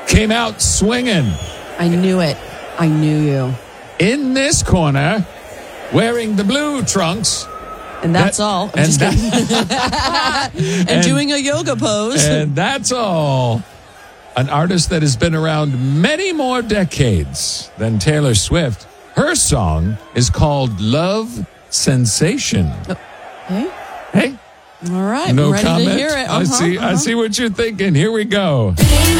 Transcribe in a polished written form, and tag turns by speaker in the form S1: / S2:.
S1: came out swinging.
S2: I knew it. I knew you.
S1: In this corner, wearing the blue trunks.
S2: And that's all. I'm just kidding. and doing a yoga pose.
S1: And that's all. An artist that has been around many more decades than Taylor Swift. Her song is called Love Sensation.
S2: Hey?
S1: Hey?
S2: All right.
S1: No
S2: I'm ready
S1: comment?
S2: to hear it.
S1: I see what you're thinking. Here we go.